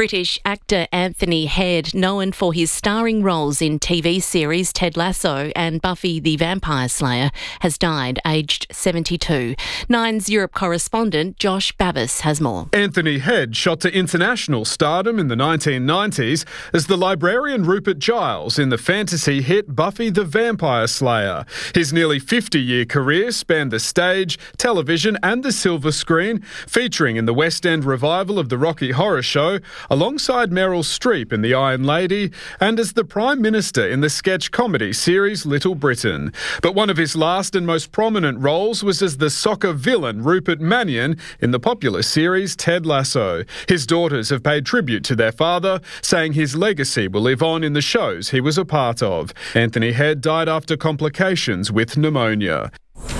British actor Anthony Head, known for his starring roles in TV series Ted Lasso and Buffy the Vampire Slayer, has died aged 72. Nine's Europe correspondent Josh Babbis has more. Anthony Head shot to international stardom in the 1990s as the librarian Rupert Giles in the fantasy hit Buffy the Vampire Slayer. His nearly 50-year career spanned the stage, television and the silver screen, featuring in the West End revival of the Rocky Horror Show, alongside Meryl Streep in The Iron Lady, and as the Prime Minister in the sketch comedy series Little Britain. But one of his last and most prominent roles was as the soccer villain Rupert Mannion in the popular series Ted Lasso. His daughters have paid tribute to their father, saying his legacy will live on in the shows he was a part of. Anthony Head died after complications with pneumonia.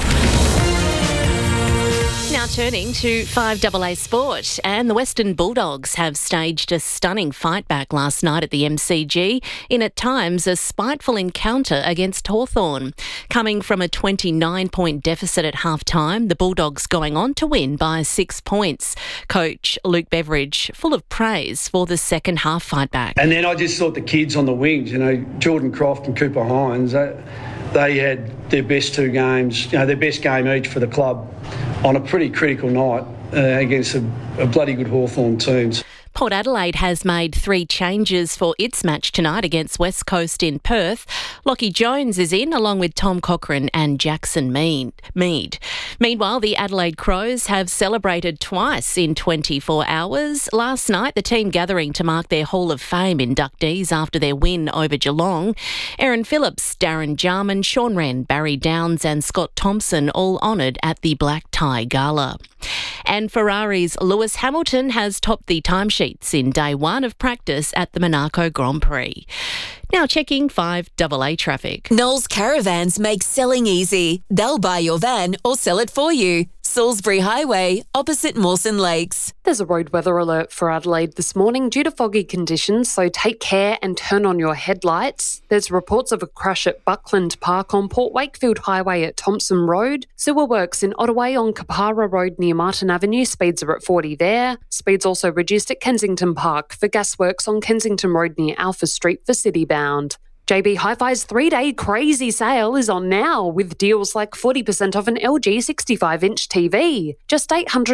Now turning to 5AA Sport, and the Western Bulldogs have staged a stunning fight back last night at the MCG in at times a spiteful encounter against Hawthorn. Coming from a 29-point deficit at half-time, the Bulldogs going on to win by 6 points. Coach Luke Beveridge full of praise for the second half fight back. And then I just thought the kids on the wings, Jordan Croft and Cooper Hines, they had their best two games, their best game each for the club on a pretty critical night against a bloody good Hawthorn team. Port Adelaide has made 3 changes for its match tonight against West Coast in Perth. Lockie Jones is in, along with Tom Cochrane and Jackson Mead. Meanwhile, the Adelaide Crows have celebrated twice in 24 hours. Last night, the team gathering to mark their Hall of Fame inductees after their win over Geelong. Aaron Phillips, Darren Jarman, Sean Wren, Barry Downs and Scott Thompson all honoured at the Black Tie Gala. And Ferrari's Lewis Hamilton has topped the timesheets in day 1 of practice at the Monaco Grand Prix. Now checking 5AA traffic. Knowles Caravans make selling easy. They'll buy your van or sell it for you. Salisbury Highway, opposite Mawson Lakes. There's a road weather alert for Adelaide this morning due to foggy conditions, so take care and turn on your headlights. There's reports of a crash at Buckland Park on Port Wakefield Highway at Thompson Road. Sewer works in Ottaway on Kapara Road near Martin Avenue. Speeds are at 40 there. Speeds also reduced at Kensington Park for gasworks on Kensington Road near Alpha Street for Citybound. JB Hi-Fi's 3-day crazy sale is on now with deals like 40% off an LG 65-inch TV, just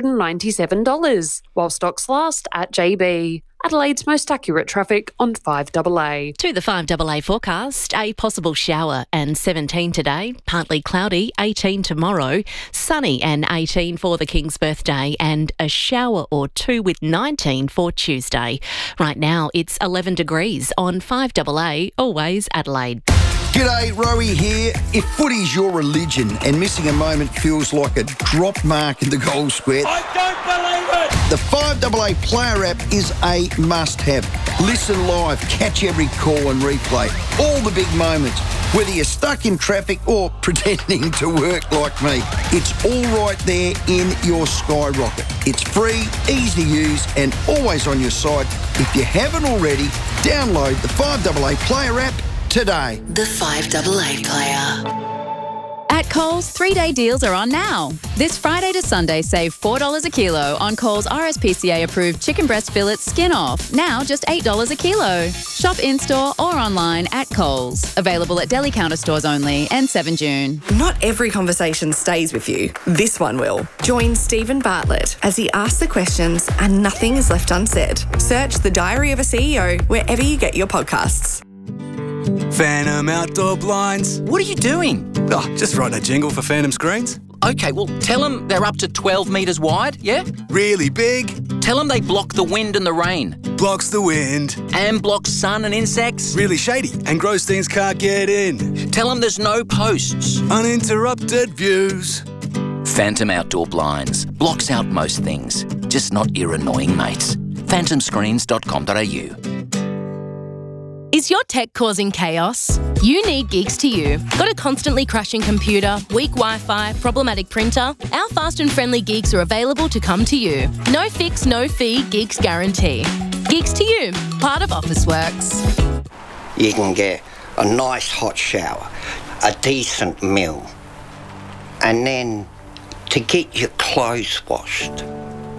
$897, while stocks last at JB. Adelaide's most accurate traffic on 5AA. To the 5AA forecast, a possible shower and 17 today, partly cloudy, 18 tomorrow, sunny and 18 for the King's birthday, and a shower or 2 with 19 for Tuesday. Right now it's 11 degrees on 5AA, always Adelaide. G'day, Rowie here. If footy's your religion and missing a moment feels like a drop mark in the goal square, I don't believe it! The 5AA Player app is a must-have. Listen live, catch every call and replay all the big moments, whether you're stuck in traffic or pretending to work like me. It's all right there in your skyrocket. It's free, easy to use and always on your side. If you haven't already, download the 5AA Player app today. The 5AA Player. At Coles, 3-day deals are on now. This Friday to Sunday, save $4 a kilo on Coles RSPCA-approved chicken breast fillets skin off. Now just $8 a kilo. Shop in-store or online at Coles. Available at deli counter stores only and 7 June. Not every conversation stays with you. This one will. Join Stephen Bartlett as he asks the questions and nothing is left unsaid. Search The Diary of a CEO wherever you get your podcasts. Phantom Outdoor Blinds. What are you doing? Oh, just writing a jingle for Phantom Screens. Okay, well, tell them they're up to 12 metres wide, yeah? Really big. Tell them they block the wind and the rain. Blocks the wind. And blocks sun and insects. Really shady and gross things can't get in. Tell them there's no posts. Uninterrupted views. Phantom Outdoor Blinds. Blocks out most things, just not your annoying mates. phantomscreens.com.au. Is your tech causing chaos? You need Geeks to You. Got a constantly crashing computer, weak Wi-Fi, problematic printer? Our fast and friendly Geeks are available to come to you. No fix, no fee, Geeks guarantee. Geeks to You, part of Officeworks. You can get a nice hot shower, a decent meal, and then to get your clothes washed,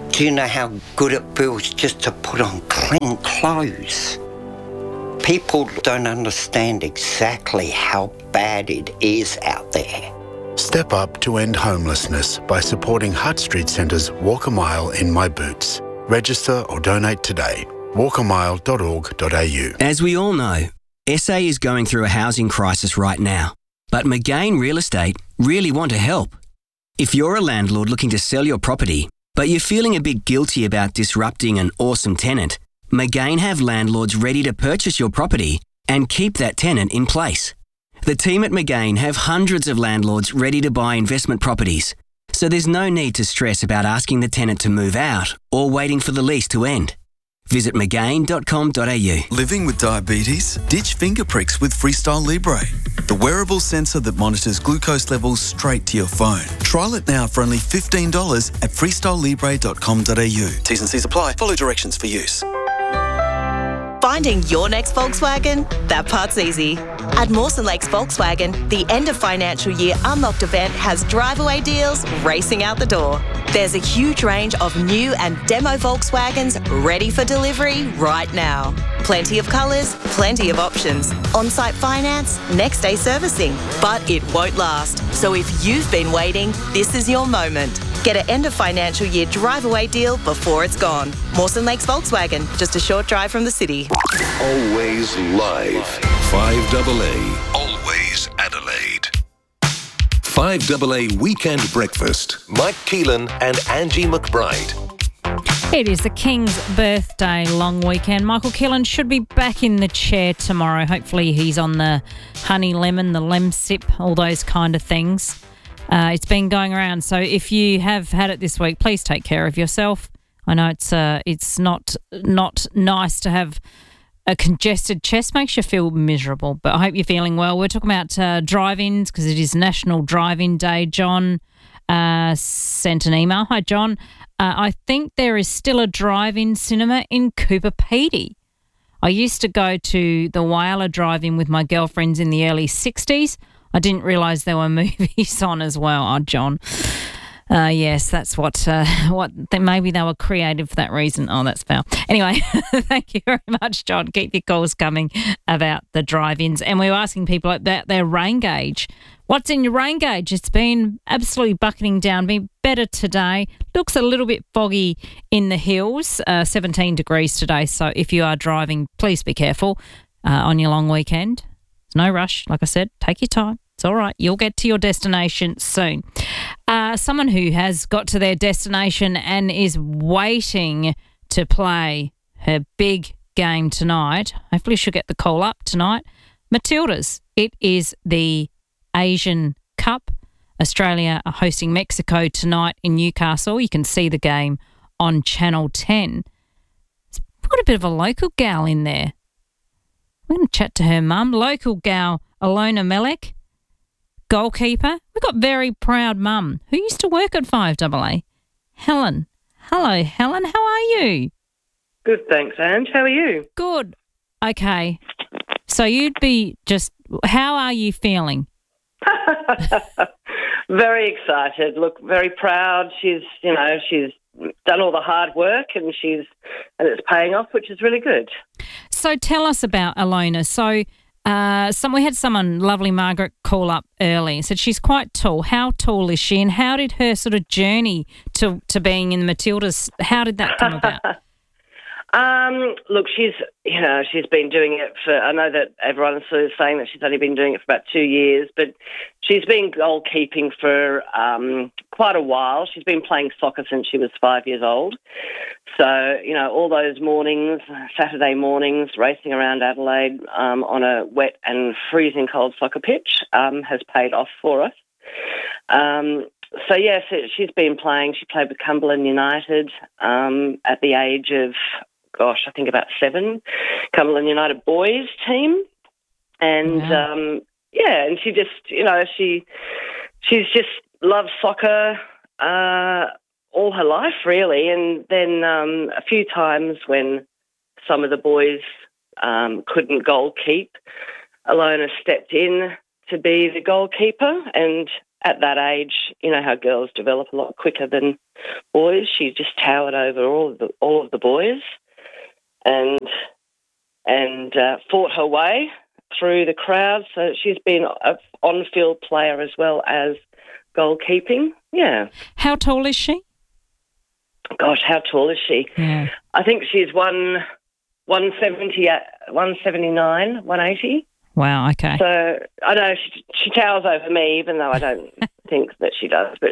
Do you know how good it feels just to put on clean clothes? People don't understand exactly how bad it is out there. Step up to end homelessness by supporting Hutt Street Centre's Walk a Mile in My Boots. Register or donate today. walkamile.org.au. As we all know, SA is going through a housing crisis right now, but McGain Real Estate really want to help. If you're a landlord looking to sell your property, but you're feeling a bit guilty about disrupting an awesome tenant, McGain have landlords ready to purchase your property and keep that tenant in place. The team at McGain have hundreds of landlords ready to buy investment properties, so there's no need to stress about asking the tenant to move out or waiting for the lease to end. Visit McGain.com.au. Living with diabetes? Ditch finger pricks with Freestyle Libre, the wearable sensor that monitors glucose levels straight to your phone. Trial it now for only $15 at freestylelibre.com.au. T's and C's apply. Follow directions for use. Finding your next Volkswagen? That part's easy. At Mawson Lakes Volkswagen, the end of financial year Unlocked event has drive-away deals racing out the door. There's a huge range of new and demo Volkswagens ready for delivery right now. Plenty of colours, plenty of options. On-site finance, next day servicing. But it won't last. So if you've been waiting, this is your moment. Get an end of financial year drive-away deal before it's gone. Mawson Lakes Volkswagen, just a short drive from the city. Always live. 5AA. Always Adelaide. 5AA Weekend Breakfast. Mike Keelan and Angie McBride. It is the King's birthday long weekend. Michael Keelan should be back in the chair tomorrow. Hopefully he's on the honey lemon, the Lemsip, all those kind of things. It's been going around. So if you have had it this week, please take care of yourself. I know it's not nice to have a congested chest, makes you feel miserable, but I hope you're feeling well. We're talking about drive-ins because it is National Drive-In Day. John sent an email. Hi, John. I think there is still a drive-in cinema in Cooper Pedy. I used to go to the Whyalla Drive-In with my girlfriends in the early 60s. I didn't realise there were movies on as well. Oh, John. Yes, that's what maybe they were creative for that reason. Oh, that's foul. Anyway, thank you very much, John. Keep your calls coming about the drive-ins. And we were asking people about their rain gauge. What's in your rain gauge? It's been absolutely bucketing down. Been better today. Looks a little bit foggy in the hills. 17 degrees today. So if you are driving, please be careful on your long weekend. There's no rush. Like I said, take your time. It's all right. You'll get to your destination soon. Someone who has got to their destination and is waiting to play her big game tonight. Hopefully she'll get the call up tonight. Matildas. It is the Asian Cup. Australia are hosting Mexico tonight in Newcastle. You can see the game on Channel 10. It's got a bit of a local gal in there. I'm going to chat to her mum. Local gal Alona Melek. Goalkeeper. We've got very proud mum who used to work at 5AA. Helen. Hello, Helen. How are you? Good, thanks, Ange. How are you? Good. Okay. So you'd be just, how are you feeling? Very excited. Look, very proud. She's done all the hard work and it's paying off, which is really good. So tell us about Alona. So we had someone, lovely Margaret, call up early and said she's quite tall. How tall is she, and how did her sort of journey to being in the Matildas, how did that come about? Look, she's been doing it for, I know that everyone's sort of saying that she's only been doing it for about 2 years, but she's been goalkeeping for quite a while. She's been playing soccer since she was 5 years old. So, all those mornings, Saturday mornings, racing around Adelaide on a wet and freezing cold soccer pitch has paid off for us. So, yes, she's been playing. She played with Cumberland United at the age of, I think about 7, Cumberland United boys team. And, and she just, she's just loved soccer all her life, really. And then a few times when some of the boys couldn't goal keep, Alona stepped in to be the goalkeeper, and at that age, you know how girls develop a lot quicker than boys. She just towered over all of the boys, and fought her way through the crowd. So she's been an on-field player as well as goalkeeping. Yeah. How tall is she? Gosh, how tall is she? Yeah. I think she's 170, 179, 180. Wow, okay. So I know she towers over me, even though I don't think that she does. But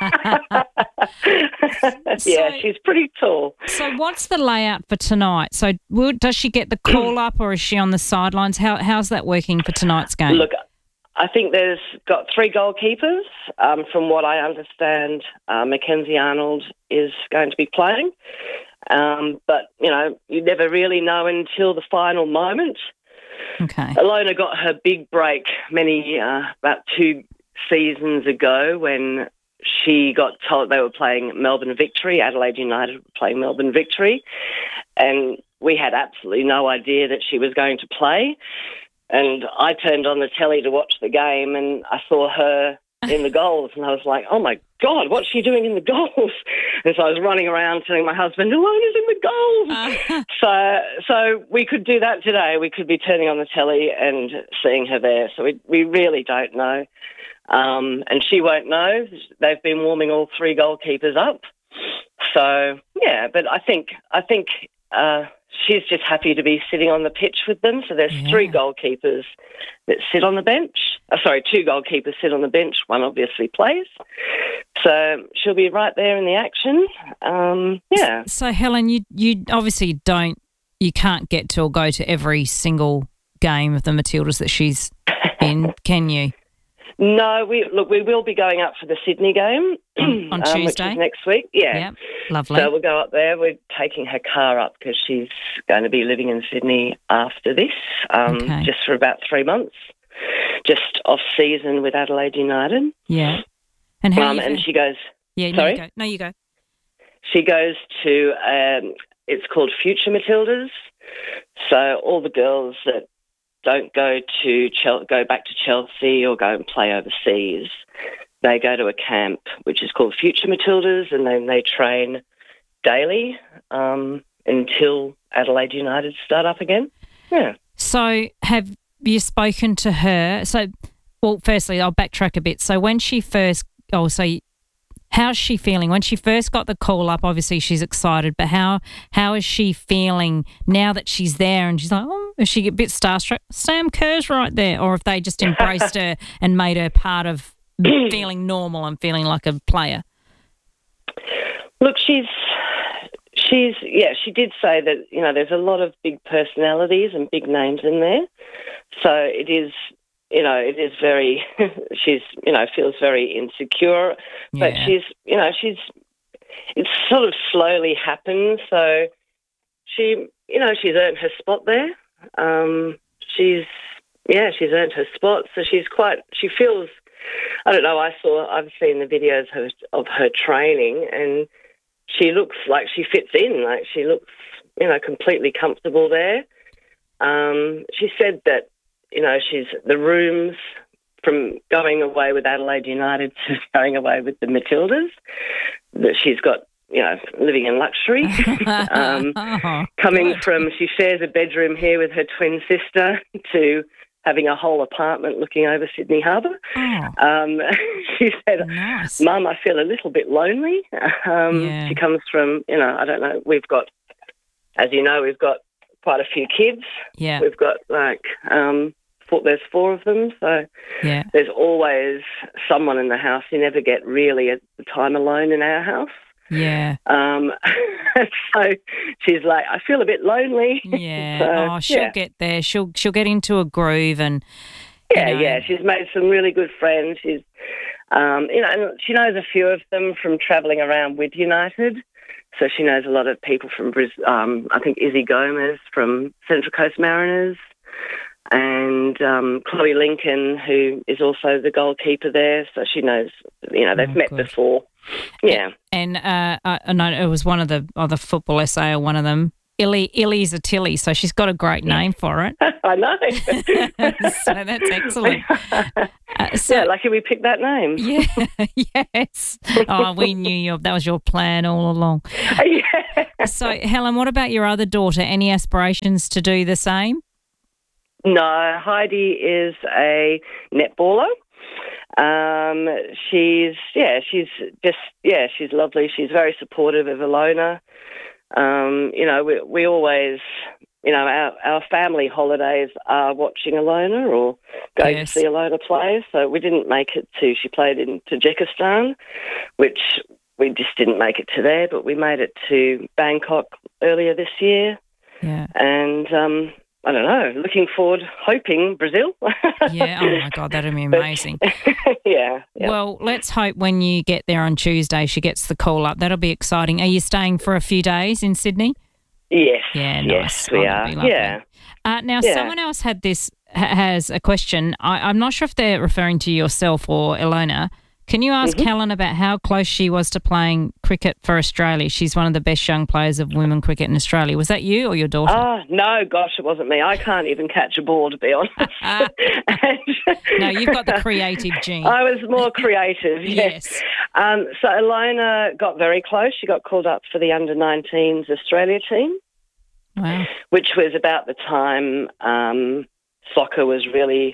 yeah, she's pretty tall. So what's the layout for tonight? So does she get the call up, or is she on the sidelines? How's that working for tonight's game? Look, I think there's got 3 goalkeepers. From what I understand, Mackenzie Arnold is going to be playing. But, you know, you never really know until the final moment. Okay. Alona got her big break about 2 seasons ago when she got told they were playing Melbourne Victory. Adelaide United were playing Melbourne Victory. And we had absolutely no idea that she was going to play. And I turned on the telly to watch the game and I saw her in the goals and I was like, oh, my God, what's she doing in the goals? And so I was running around telling my husband, Alona's in the goals. So we could do that today. We could be turning on the telly and seeing her there. So we really don't know. And she won't know. They've been warming all 3 goalkeepers up. So, yeah, but I think she's just happy to be sitting on the pitch with them. So there's 3 goalkeepers that sit on the bench. 2 goalkeepers sit on the bench. One obviously plays. So she'll be right there in the action. Yeah. So, Helen, you obviously you can't get to or go to every single game of the Matildas that she's in, can you? No, we will be going up for the Sydney game on Tuesday, which is next week. Yeah, yep. Lovely. So we'll go up there. We're taking her car up because she's going to be living in Sydney after this, just for about 3 months, just off season with Adelaide United. Yeah, and how? And she goes. Yeah, sorry. No, you go. She goes to. It's called Future Matildas. So all the girls that don't go back to Chelsea or go and play overseas. They go to a camp which is called Future Matildas, and then they train daily until Adelaide United start up again. Yeah. So have you spoken to her? So, well, firstly, I'll backtrack a bit. So when she first, how's she feeling? When she first got the call up, obviously she's excited, but how is she feeling now that she's there and she's like, is she a bit starstruck? Sam Kerr's right there. Or if they just embraced her and made her part of feeling normal and feeling like a player? Look, she did say that, you know, there's a lot of big personalities and big names in there. So it is, you know, it is very, she's, you know, feels very insecure, but it sort of slowly happens. So she's earned her spot there. She's earned her spot. So she feels, I don't know, I've seen the videos of her training and she looks like she fits in, like she looks, you know, completely comfortable there. She said that, you know, the rooms from going away with Adelaide United to going away with the Matildas, that she's got, you know, living in luxury. She shares a bedroom here with her twin sister to having a whole apartment looking over Sydney Harbour. She said, nice. Mum, I feel a little bit lonely. She comes from, you know, I don't know, we've got, as you know, we've got quite a few kids. Yeah. We've got there's 4 of them, so there's always someone in the house. You never get really at the time alone in our house. Yeah. So she's like, I feel a bit lonely. Yeah. So, she'll get there. She'll get into a groove and. She's made some really good friends. She's, and she knows a few of them from travelling around with United. So she knows a lot of people from Brisbane. I think Izzy Gomez from Central Coast Mariners. And Chloe Lincoln, who is also the goalkeeper there, so she knows, you know, they've met before. Yeah. And I know it was one of the Football SA or one of them Illy's a Tilly, so she's got a great name for it. I know. So that's excellent. Yeah, lucky we picked that name. Yeah, yes. Oh, we knew that was your plan all along. Yeah. So, Helen, what about your other daughter? Any aspirations to do the same? No, Heidi is a netballer. She's lovely. She's very supportive of Ilona. We always, our family holidays are watching Ilona or going to see Ilona play. So we didn't make it she played in Tajikistan, which we just didn't make it to there, but we made it to Bangkok earlier this year. Yeah. And, I don't know, looking forward, hoping Brazil. Yeah, oh my God, that'd be amazing. Yeah. Well, let's hope when you get there on Tuesday she gets the call up. That'll be exciting. Are you staying for a few days in Sydney? Yes. Yeah, yes, nice. we are. Yeah. Now, someone else has a question. I'm not sure if they're referring to yourself or Ilona. Can you ask Helen about how close she was to playing cricket for Australia? She's one of the best young players of women cricket in Australia. Was that you or your daughter? Oh, no, gosh, it wasn't me. I can't even catch a ball, to be honest. No, you've got the creative gene. I was more creative, yes. So Ilona got very close. She got called up for the under-19s Australia team. Wow. Which was about the time soccer was really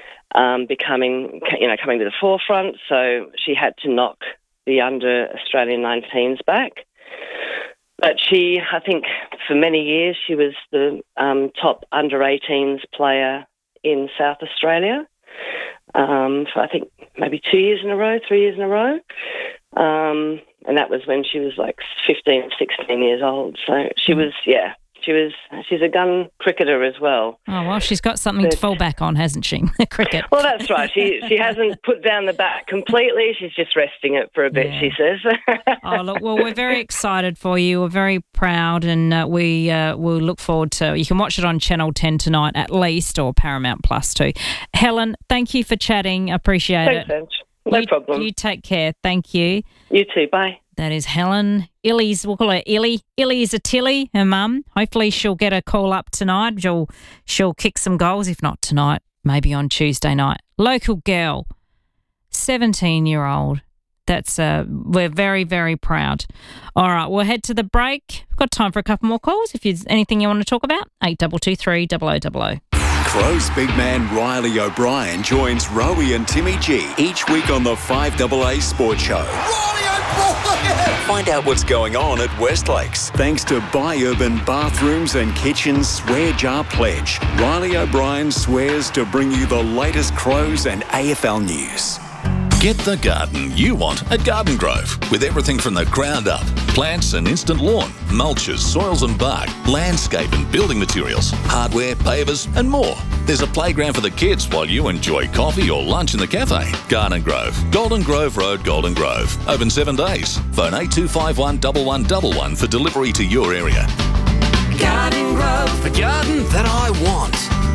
coming to the forefront. So she had to knock the under Australian 19s back. But I think for many years, she was the top under 18s player in South Australia. For I think maybe 3 years in a row. And that was when she was like 15, 16 years old. So she was, she's a gun cricketer as well. Oh, well, she's got something to fall back on, hasn't she? Cricket. Well, that's right. She hasn't put down the bat completely. She's just resting it for a bit, she says. Oh, look, well, we're very excited for you. We're very proud, and we'll look forward to you can watch it on Channel 10 tonight at least, or Paramount Plus too. Helen, thank you for chatting. Appreciate it. Thanks, Ange. No problem. You take care. Thank you. You too. Bye. That is Helen. We'll call her Illy. Illy is a Tilly, her mum. Hopefully she'll get a call up tonight. She'll kick some goals, if not tonight, maybe on Tuesday night. Local girl, 17-year-old. We're very, very proud. All right, we'll head to the break. We've got time for a couple more calls. If there's anything you want to talk about, 8223 0000. Crow's big man Riley O'Brien joins Rowie and Timmy G each week on the 5AA Sports Show. Find out what's going on at Westlakes. Thanks to Buy Urban Bathrooms and Kitchens Swear Jar Pledge. Riley O'Brien swears to bring you the latest Crows and AFL news. Get the garden you want at Garden Grove, with everything from the ground up. Plants and instant lawn, mulches, soils and bark, landscape and building materials, hardware, pavers and more. There's a playground for the kids while you enjoy coffee or lunch in the cafe. Garden Grove, Golden Grove Road, Golden Grove. Open 7 days. Phone 8251 1111 for delivery to your area. Garden Grove, the garden that I want.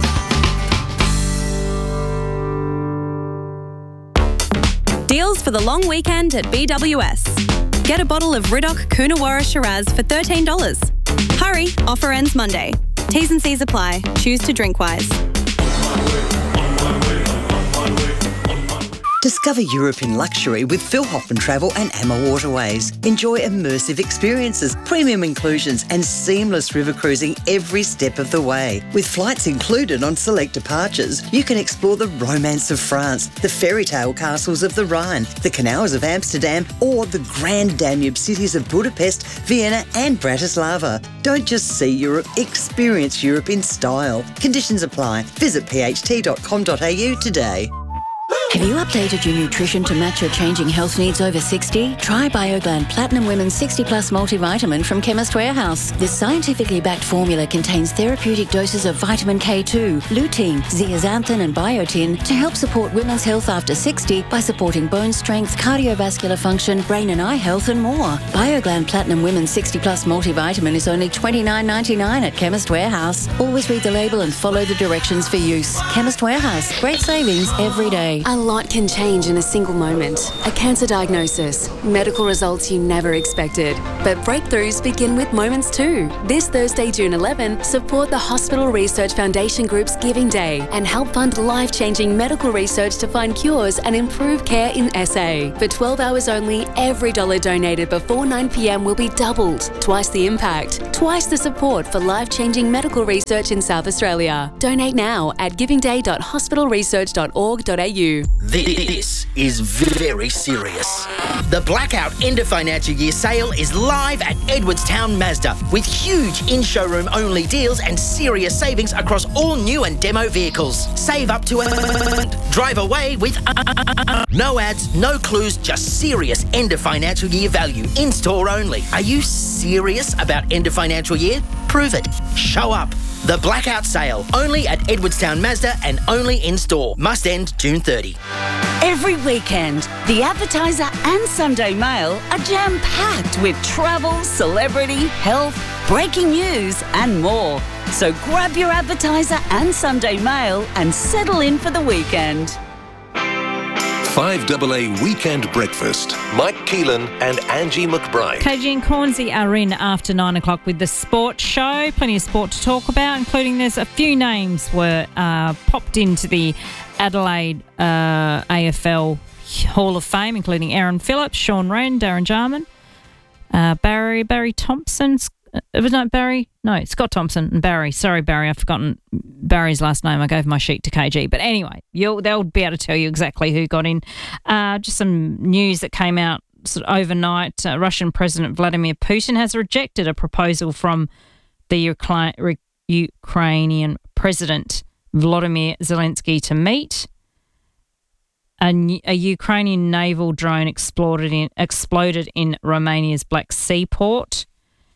Deals for the long weekend at BWS. Get a bottle of Riddoch Coonawarra Shiraz for $13. Hurry, offer ends Monday. T's and C's apply. Choose to drink wise. Discover Europe in luxury with Phil Hoffman Travel and Amma Waterways. Enjoy immersive experiences, premium inclusions and seamless river cruising every step of the way. With flights included on select departures, you can explore the romance of France, the fairy tale castles of the Rhine, the canals of Amsterdam or the grand Danube cities of Budapest, Vienna and Bratislava. Don't just see Europe, experience Europe in style. Conditions apply. Visit pht.com.au today. Have you updated your nutrition to match your changing health needs over 60? Try BioGlan Platinum Women's 60 Plus Multivitamin from Chemist Warehouse. This scientifically backed formula contains therapeutic doses of vitamin K2, lutein, zeaxanthin and biotin to help support women's health after 60 by supporting bone strength, cardiovascular function, brain and eye health and more. BioGlan Platinum Women's 60 Plus Multivitamin is only $29.99 at Chemist Warehouse. Always read the label and follow the directions for use. Chemist Warehouse. Great savings every day. lot can change in a single moment. A cancer diagnosis, medical results you never expected. But breakthroughs begin with moments too. This Thursday, June 11, support the Hospital Research Foundation Group's Giving Day and help fund life-changing medical research to find cures and improve care in SA. For 12 hours only, every dollar donated before 9 p.m. will be doubled. Twice the impact, twice the support for life-changing medical research in South Australia. Donate now at givingday.hospitalresearch.org.au. This is very serious. The Blackout End of Financial Year sale is live at Edwardstown Mazda with huge in-showroom only deals and serious savings across all new and demo vehicles. Save up to drive away with no ads, no clues, just serious end of financial year value. In-store only. Are you serious about end of financial year? Prove it. Show up. The Blackout Sale, only at Edwardstown Mazda and only in-store. Must end June 30. Every weekend, the Advertiser and Sunday Mail are jam-packed with travel, celebrity, health, breaking news and more. So grab your Advertiser and Sunday Mail and settle in for the weekend. 5AA Weekend Breakfast. Mike Keelan and Angie McBride. KG and Cornsey are in after 9 o'clock with the sports show. Plenty of sport to talk about, including there's a few names were popped into the Adelaide AFL Hall of Fame, including Aaron Phillips, Sean Wren, Darren Jarman, Barry Thompson. Scott Thompson and Barry. Sorry, Barry, I've forgotten Barry's last name. I gave my sheet to KG. But anyway, they'll be able to tell you exactly who got in. Just some news that came out sort of overnight. Russian President Vladimir Putin has rejected a proposal from the Ukrainian President Volodymyr Zelensky to meet. A Ukrainian naval drone exploded in Romania's Black Sea port.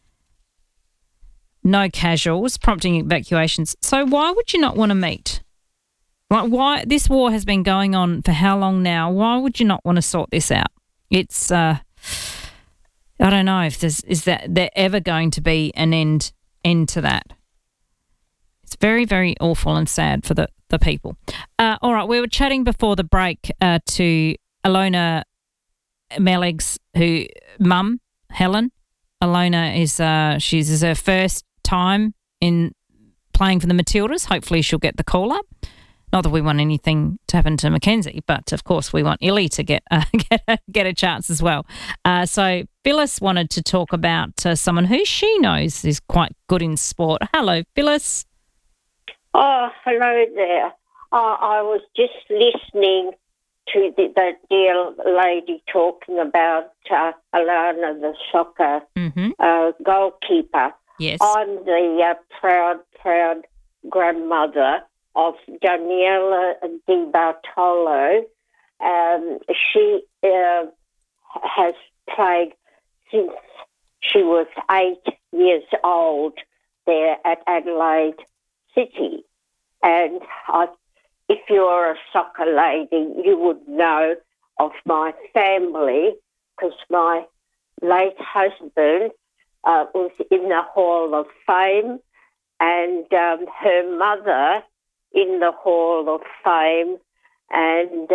No casuals, prompting evacuations. So why would you not want to meet? Like, why? This war has been going on for how long now? Why would you not want to sort this out? It's, I don't know if is there ever going to be an end to that. It's very, very awful and sad for the people. All right, we were chatting before the break to Alona Meleg's mum, Helen. Alona is she's her first time in playing for the Matildas. Hopefully she'll get the call up. Not that we want anything to happen to Mackenzie, but of course we want Illy to get a chance as well. So Phyllis wanted to talk about someone who she knows is quite good in sport. Hello, Phyllis. Oh, hello there. I was just listening to the dear lady talking about Alana, the soccer goalkeeper. Yes. I'm the proud grandmother of Daniela Di Bartolo. She has played since she was 8 years old there at Adelaide City. And if you're a soccer lady, you would know of my family because my late husband was in the Hall of Fame and her mother in the Hall of Fame. And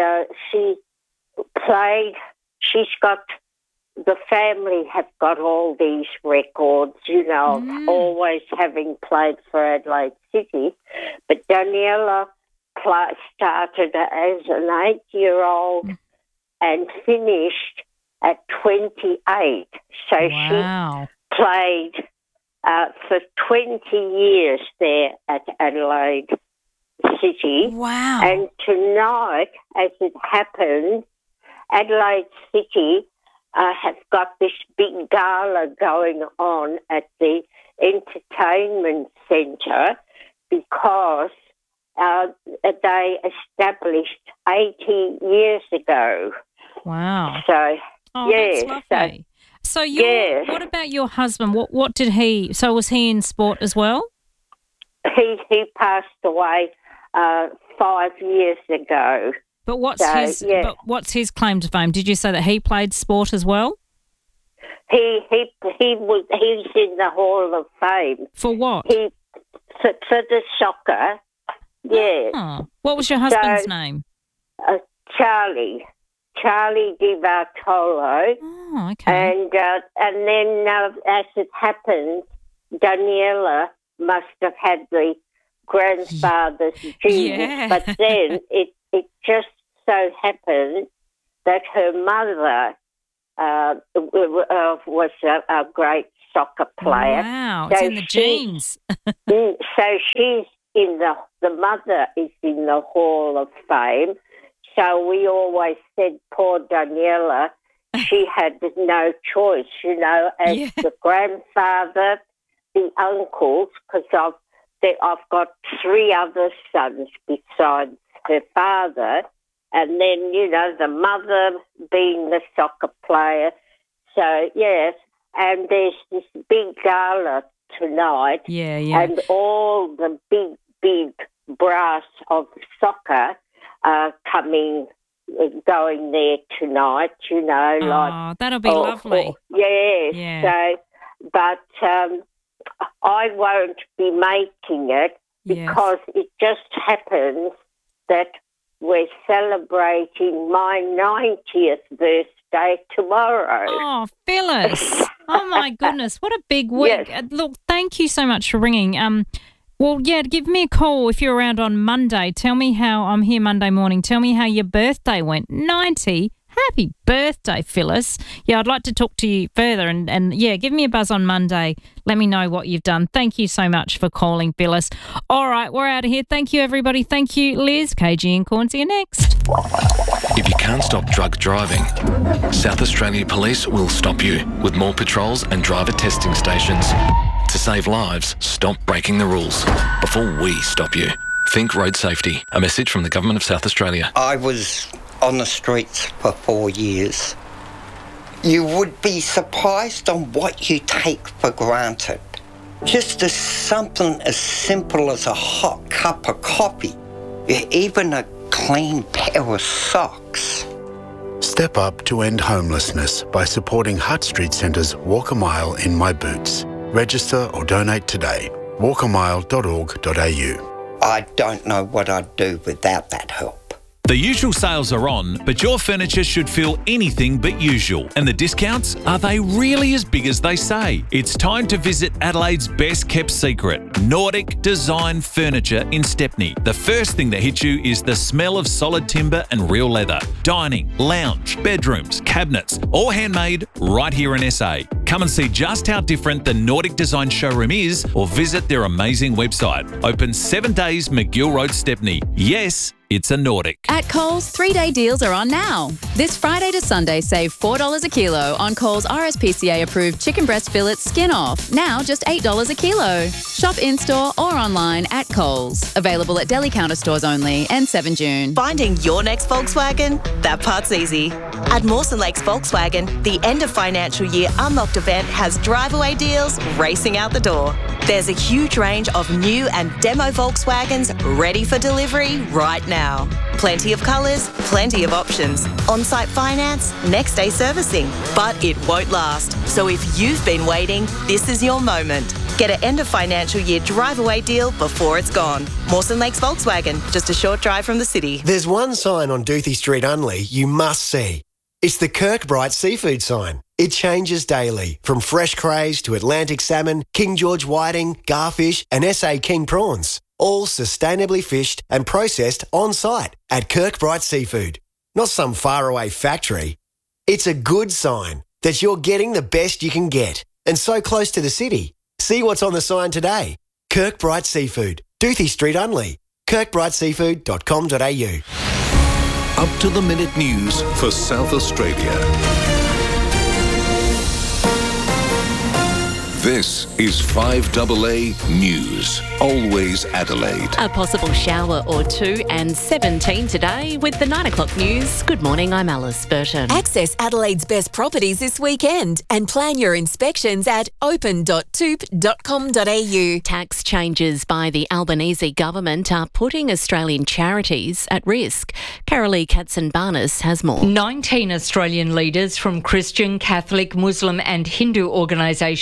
the family have got all these records, of always having played for Adelaide City. But Daniela started as an 8-year-old and finished at 28. So she played for 20 years there at Adelaide City. Wow. And tonight, as it happened, Adelaide City have got this big gala going on at the entertainment centre because they established 80 years ago. Wow. So, that's lovely. So what about your husband? What did he? So was he in sport as well? He passed away 5 years ago. But what's his claim to fame? Did you say that he played sport as well? He's in the Hall of Fame. For what? For the soccer. Yes. Oh. What was your husband's name? Charlie Di Bartolo. Oh, okay. And then, as it happens, Daniela must have had the grandfather's genes, Yeah. but then it just so happened that her mother was a great soccer player. Wow, it's in the genes. So she's in the mother is in the Hall of Fame. So we always said, poor Daniela, she had no choice, as the grandfather, the uncles, because I've got 3 other sons besides her father, and then, the mother being the soccer player. So, yes, and there's this big gala tonight, and all the big brass of soccer are going there tonight, Oh, that'll be lovely. Yes. Yeah. So, but I won't be making it because it just happens that we're celebrating my 90th birthday tomorrow. Oh, Phyllis. Oh, my goodness. What a big week. Yes. Look, thank you so much for ringing. Well, give me a call if you're around on Monday. Tell me how I'm here Monday morning. Tell me how your birthday went. 90. Happy birthday, Phyllis. Yeah, I'd like to talk to you further and give me a buzz on Monday. Let me know what you've done. Thank you so much for calling, Phyllis. All right, we're out of here. Thank you, everybody. Thank you, Liz. KG and Cornsey are next. If you can't stop drug driving, South Australia Police will stop you with more patrols and driver testing stations. To save lives, stop breaking the rules before we stop you. Think road safety. A message from the Government of South Australia. I was on the streets for 4 years. You would be surprised on what you take for granted. Just as something as simple as a hot cup of coffee, even a clean pair of socks. Step up to end homelessness by supporting Hutt Street Centre's Walk a Mile in My Boots. Register or donate today. walkamile.org.au. I don't know what I'd do without that help. The usual sales are on, but your furniture should feel anything but usual. And the discounts, are they really as big as they say? It's time to visit Adelaide's best kept secret, Nordic Design Furniture in Stepney. The first thing that hits you is the smell of solid timber and real leather. Dining, lounge, bedrooms, cabinets, all handmade right here in SA. Come and see just how different the Nordic Design showroom is or visit their amazing website. Open 7 days, McGill Road, Stepney. Yes, it's a Nordic. At Coles, 3-day deals are on now. This Friday to Sunday, save $4 a kilo on Coles RSPCA-approved chicken breast fillets skin off. Now just $8 a kilo. Shop in-store or online at Coles. Available at deli counter stores only and 7 June. Finding your next Volkswagen? That part's easy. At Mawson Lakes Volkswagen, the end of financial year Unlocked event has drive-away deals racing out the door. There's a huge range of new and demo Volkswagens ready for delivery right now. Plenty of colours, plenty of options. On-site finance, next day servicing. But it won't last. So if you've been waiting, this is your moment. Get an end of financial year drive-away deal before it's gone. Mawson Lakes Volkswagen, just a short drive from the city. There's one sign on Doothie Street Unley you must see. It's the Kirkbride Seafood sign. It changes daily, from fresh crays to Atlantic salmon, King George whiting, garfish and SA King prawns. All sustainably fished and processed on-site at Kirkbride Seafood. Not some faraway factory. It's a good sign that you're getting the best you can get and so close to the city. See what's on the sign today. Kirkbride Seafood, Doothie Street Unley, kirkbrideseafood.com.au. Up-to-the-minute news for South Australia. This is 5AA News. Always Adelaide. A possible shower or two and 17 today with the 9 o'clock news. Good morning, I'm Alice Burton. Access Adelaide's best properties this weekend and plan your inspections at open.toop.com.au. Tax changes by the Albanese government are putting Australian charities at risk. Carolee Katzenbarnis has more. 19 Australian leaders from Christian, Catholic, Muslim and Hindu organisations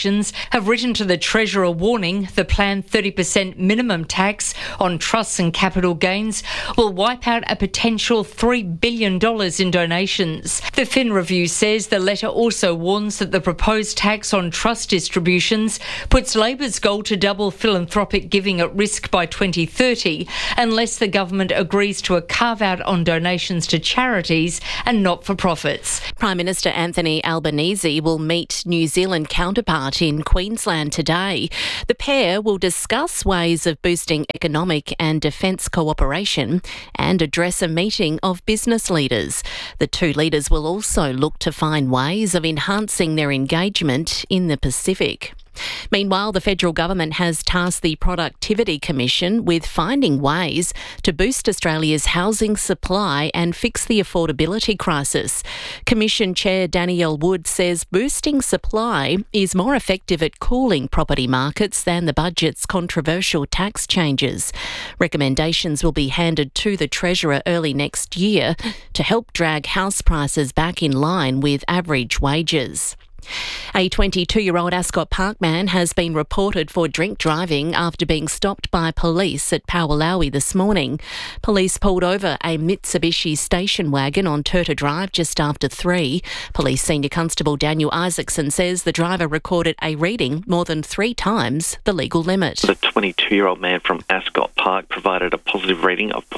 have written to the Treasurer warning the planned 30% minimum tax on trusts and capital gains will wipe out a potential $3 billion in donations. The Fin Review says the letter also warns that the proposed tax on trust distributions puts Labor's goal to double philanthropic giving at risk by 2030 unless the government agrees to a carve-out on donations to charities and not-for-profits. Prime Minister Anthony Albanese will meet New Zealand counterpart in Queensland today. The pair will discuss ways of boosting economic and defence cooperation and address a meeting of business leaders. The two leaders will also look to find ways of enhancing their engagement in the Pacific. Meanwhile, the federal government has tasked the Productivity Commission with finding ways to boost Australia's housing supply and fix the affordability crisis. Commission Chair Danielle Wood says boosting supply is more effective at cooling property markets than the budget's controversial tax changes. Recommendations will be handed to the Treasurer early next year to help drag house prices back in line with average wages. A 22-year-old Ascot Park man has been reported for drink driving after being stopped by police at Powalawi this morning. Police pulled over a Mitsubishi station wagon on Turta Drive just after 3. Police Senior Constable Daniel Isaacson says the driver recorded a reading more than 3 times the legal limit. The 22-year-old man from Ascot Park provided a positive reading of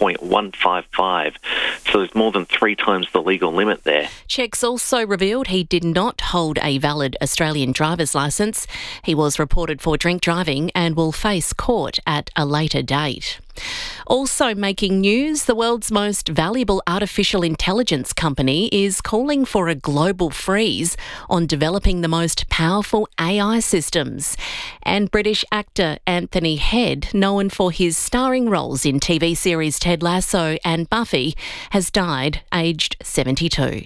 .155, so there's more than 3 times the legal limit there. Checks also revealed he did not hold a valid Australian driver's licence. He was reported for drink driving and will face court at a later date. Also making news, the world's most valuable artificial intelligence company is calling for a global freeze on developing the most powerful AI systems. And British actor Anthony Head, known for his starring roles in TV series Ted Lasso and Buffy, has died aged 72.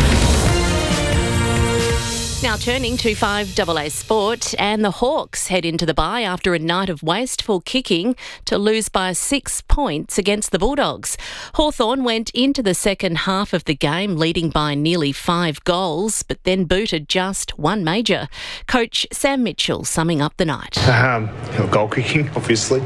Now turning to 5AA Sport, and the Hawks head into the bye after a night of wasteful kicking to lose by 6 points against the Bulldogs. Hawthorn went into the second half of the game leading by nearly 5 goals, but then booted just 1 major. Coach Sam Mitchell summing up the night. Goal kicking, obviously.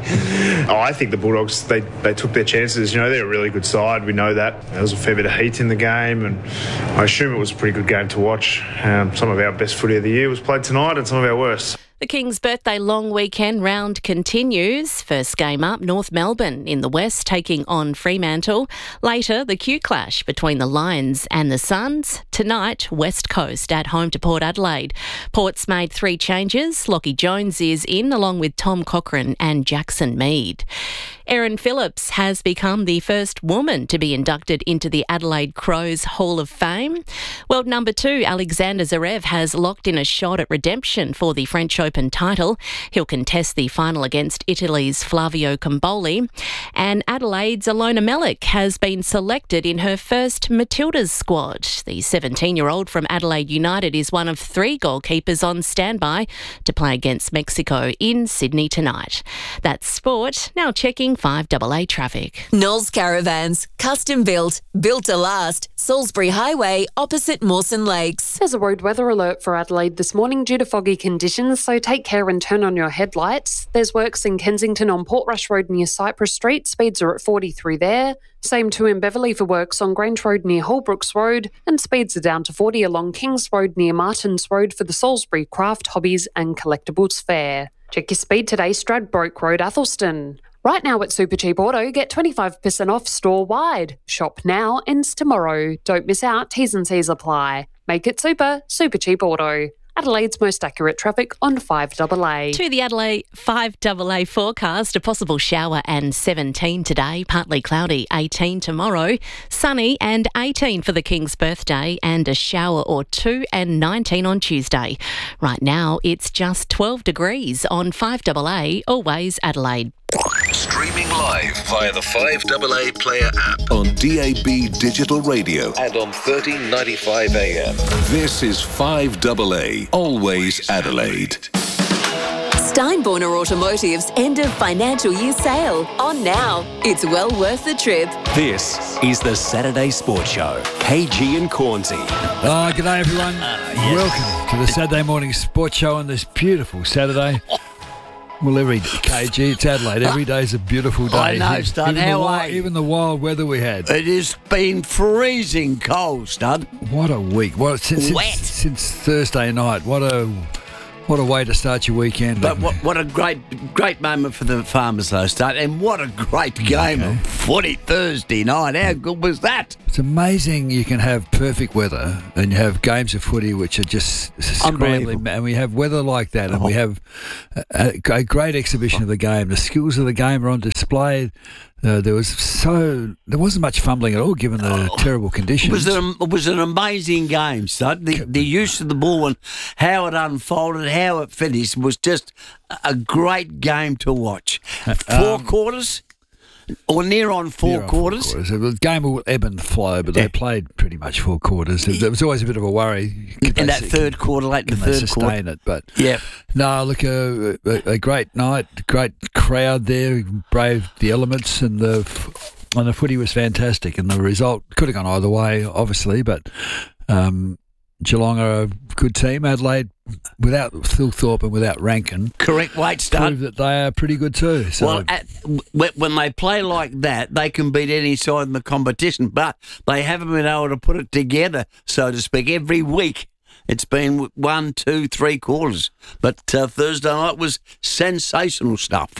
I think the Bulldogs, they took their chances. They're a really good side. We know that. There was a fair bit of heat in the game, and I assume it was a pretty good game to watch. Some of our best footy of the year was played tonight and some of our worst. The King's birthday long weekend round continues. First game up, North Melbourne in the west taking on Fremantle. Later, the Q clash between the Lions and the Suns. Tonight, West Coast at home to Port Adelaide. Port's made 3 changes. Lockie Jones is in along with Tom Cochrane and Jackson Mead. Erin Phillips has become the first woman to be inducted into the Adelaide Crows Hall of Fame. World number 2, Alexander Zverev, has locked in a shot at redemption for the French Open title. He'll contest the final against Italy's Flavio Comboli. And Adelaide's Alona Melick has been selected in her first Matildas squad. The 17-year-old from Adelaide United is one of 3 goalkeepers on standby to play against Mexico in Sydney tonight. That's sport. Now checking 5AA traffic. Knowles Caravans, custom built, built to last. Salisbury Highway, opposite Mawson Lakes. There's a road weather alert for Adelaide this morning due to foggy conditions, so take care and turn on your headlights. There's works in Kensington on Portrush Road near Cypress Street. Speeds are at 40 through there. Same too in Beverley for works on Grange Road near Holbrooks Road, and speeds are down to 40 along Kings Road near Martins Road for the Salisbury Craft, Hobbies and Collectibles Fair. Check your speed today, Stradbroke Road, Athelston. Right now at Supercheap Auto, get 25% off store-wide. Shop now, ends tomorrow. Don't miss out, T's and C's apply. Make it super, Supercheap Auto. Adelaide's most accurate traffic on 5AA. To the Adelaide 5AA forecast, a possible shower and 17 today, partly cloudy, 18 tomorrow, sunny and 18 for the King's birthday, and a shower or 2 and 19 on Tuesday. Right now, it's just 12 degrees on 5AA, always Adelaide. Streaming live via the 5AA Player app on DAB Digital Radio and on 1395 AM. This is 5AA, always Adelaide. Steinborner Automotive's end of financial year sale. On now. It's well worth the trip. This is the Saturday Sports Show. KG and Cornsey. Oh, g'day everyone. Welcome to the Saturday morning sports show on this beautiful Saturday. Well, every KG, it's Adelaide. Every day's a beautiful day. I know, Stud. Even the wild weather we had. It has been freezing cold, Stud. What a week. Since Thursday night. What a way to start your weekend. But what a great moment for the Farmers, though, Stud. And what a great game of footy Thursday night. How good was that? It's amazing you can have perfect weather and you have games of footy which are just scrambling. And we have weather like that and we have a great exhibition of the game. The skills of the game are on display. There wasn't much fumbling at all given the terrible conditions. It was an amazing game, Stud. The use of the ball and how it unfolded, how it finished was just a great game to watch. 4 quarters? Or near on four quarters. The game will ebb and flow, but they played pretty much 4 quarters. There was always a bit of a worry. In that third quarter, late in the third quarter. Sustain it, but yeah. No, look, a great night, great crowd there, braved the elements, and the footy was fantastic. And the result could have gone either way, obviously, but Geelong are a good team. Adelaide, without Thilthorpe and without Rankin, correct weight start, prove that they are pretty good too. So. Well, when they play like that, they can beat any side in the competition, but they haven't been able to put it together, so to speak. Every week, it's been 1, 2, 3 quarters. But Thursday night was sensational stuff.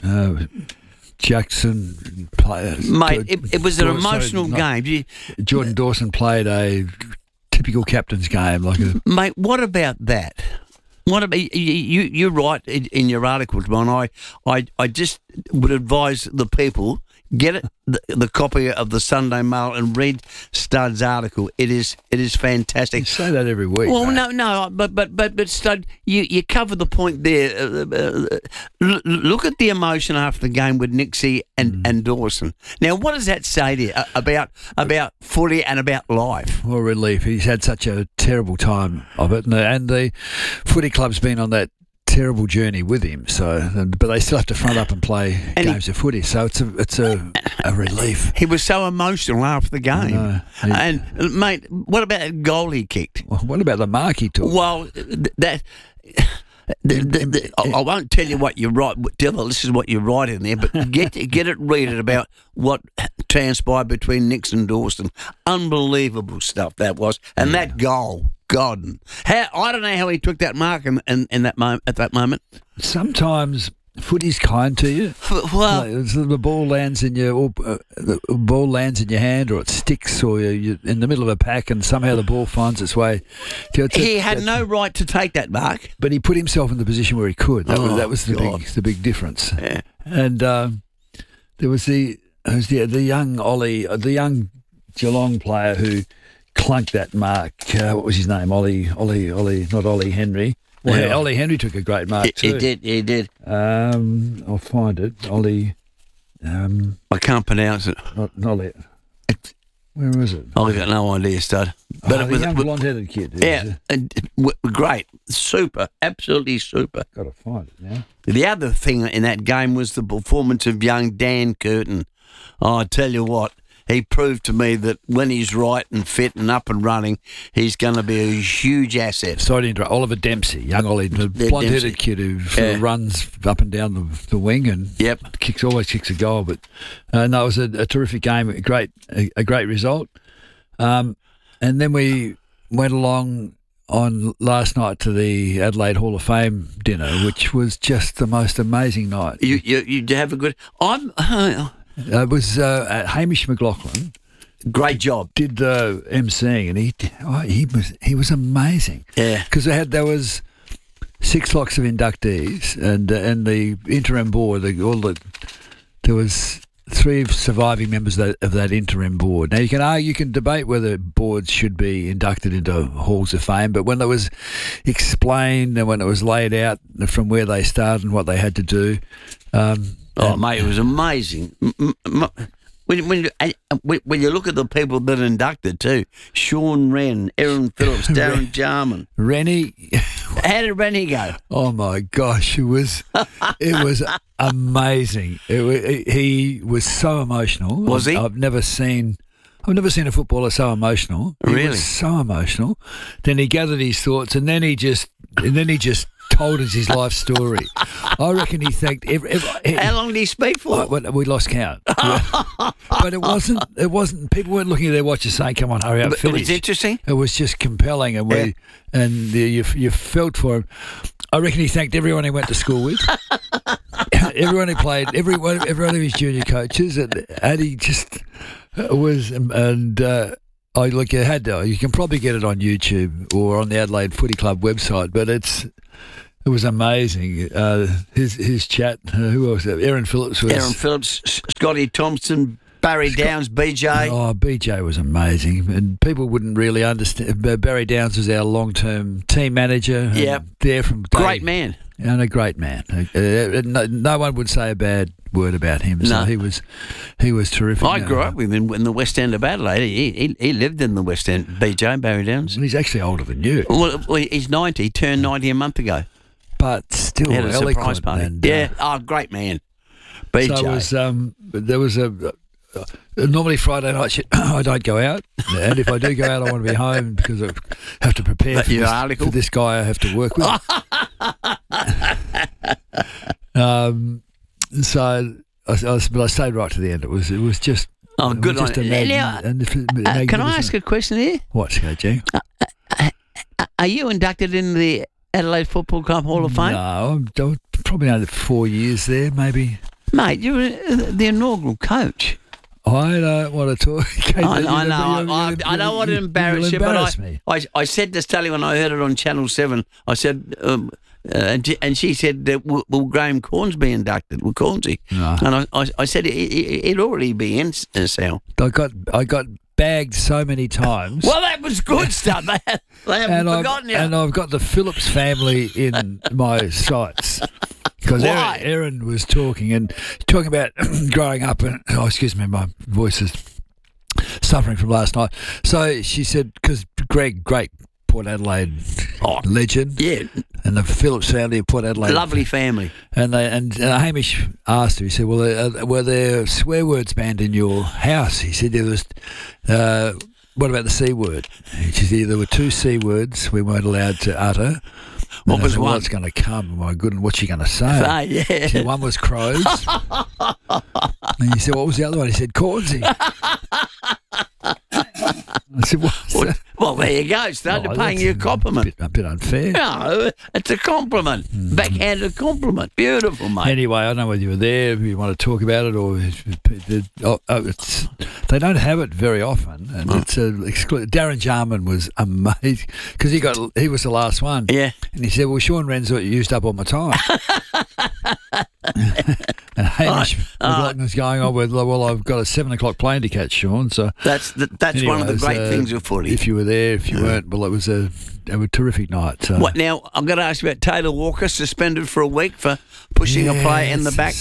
Jackson players, mate. It was an emotional game. Jordan Dawson played a typical captain's game, mate. What about that? What about you write in your article, John? I just would advise the people get the copy of the Sunday Mail and read Stud's article. It is fantastic. You say that every week. Well, mate. no, but Stud, you cover the point there. Look at the emotion after the game with Nixie and Dawson. Now, what does that say to you about footy and about life? Well, relief. He's had such a terrible time of it, and the footy club's been on that terrible journey with him. But they still have to front up and play games of footy. So it's a relief. He was so emotional after the game. And mate, what about that goal he kicked? Well, what about the mark he took? Well, I won't tell you what you write. This is what you write in there, but get it, read it about what transpired between Nix and Dawson. Unbelievable stuff that was, and that goal. God, I don't know how he took that mark in that moment. At that moment, sometimes footy's kind to you. Well, the ball lands in your hand, or it sticks, or you're in the middle of a pack, and somehow the ball finds its way. He had no right to take that mark, but he put himself in the position where he could. That was the big difference. Yeah. And there was the young Ollie, the young Geelong player who clunked that mark. What was his name? Ollie, not Ollie Henry. Well, yeah. Ollie Henry took a great mark too. He did. I'll find it. Ollie. I can't pronounce it. Not it. Where is it? I've got no idea, Stud. But it was a young blonde-headed kid. Yeah, great, super, absolutely super. Got to find it now. The other thing in that game was the performance of young Dan Curtin. Oh, I tell you what. He proved to me that when he's right and fit and up and running, he's going to be a huge asset. Sorry to interrupt. Oliver Dempsey, young Ollie, the blonde-headed kid who sort of runs up and down the wing and always kicks a goal. But no, it was a terrific game, a great result. And then we went along on last night to the Adelaide Hall of Fame dinner, which was just the most amazing night. You have a good. It was Hamish McLaughlin. Great job. Did the emceeing, and he was amazing. Yeah, because there was 6 lots of inductees, and the interim board. There was 3 surviving members of that interim board. Now you can debate whether boards should be inducted into halls of fame, but when it was explained and when it was laid out from where they started and what they had to do. Mate, it was amazing. When you look at the people that inducted too, Sean Wren, Aaron Phillips, Darren Jarman. Rennie How did Rennie go? Oh my gosh, it was amazing. He was so emotional. Was he? I've never seen a footballer so emotional. He Really? was so emotional. Then he gathered his thoughts, and then he just told us his life story. I reckon he thanked How long did he speak for? We lost count. But it wasn't. People weren't looking at their watches saying, "Come on, hurry up, finish." It was interesting. It was just compelling, and you felt for him. I reckon he thanked everyone he went to school with, everyone he played, every one of his junior coaches, and he just was. And I look, you can probably get it on YouTube or on the Adelaide Footy Club website, but it was amazing. His chat. Who else? Aaron Phillips was. Aaron Phillips, Scotty Thompson, Barry Downs, BJ. Oh, BJ was amazing, and people wouldn't really understand. Barry Downs was our long-term team manager. Yeah, there from great man, and a great man. No one would say a bad word about him. So he was terrific. I grew up with him in the West End of Adelaide. He lived in the West End. BJ, Barry Downs. He's actually older than you. Well, he's 90. He turned 90 a month ago. But still, had a surprise eloquent. party. And, great man. BJ. So there was normally Friday night I don't go out, and if I do go out, I want to be home because I have to prepare for this guy I have to work with. But I stayed right to the end. It was just good. Just can I ask a question here? What's that, Jay? Are you inducted in the Adelaide Football Club Hall of Fame? No, I'm probably only 4 years there, maybe. Mate, you were the inaugural coach. I don't want to talk. I know. I don't want to embarrass you, but I said to Stelly when I heard it on Channel 7, I said, and she said, will Graham Corns be inducted? Will Cornsy? No. And I said, he'd already be in, Sal. I got bagged so many times. Well, that was good stuff. They haven't forgotten you. And I've got the Phillips family in my sights. Because Erin was talking about growing up, and excuse me, my voice is suffering from last night. So she said, because Greg, great Port Adelaide legend, yeah, and the Phillips family of Port Adelaide, lovely family, and Hamish asked her. He said, "Well, were there swear words banned in your house?" He said there was. What about the C word? She said there were 2 C words we weren't allowed to utter. What was one? What's going to come? My goodness, what's she going to say? Yeah. She said, one was crows. And he said, what was the other one? He said, cornsy. I said, what's that? Well, there you go. Started paying you a compliment. A bit unfair. No, it's a compliment. Backhanded compliment. Beautiful, mate. Anyway, I don't know whether you were there, if you want to talk about it, or they don't have it very often, and it's Darren Jarman was amazing because he was the last one. Yeah, and he said, "Well, Sean Renshaw used up all my time." And Hamish was going on with, "Well, I've got a 7 o'clock plane to catch, Sean." So that's anyway, one of the great things of footy. If you were there, if you weren't, well, it was a terrific night. So. What now? I'm going to ask you about Taylor Walker, suspended for a week for pushing a player in the back.